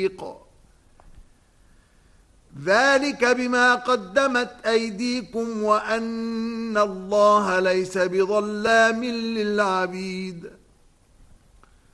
حقيق ذلك بما قدمت أيديكم وأن الله ليس بظلام للعبيد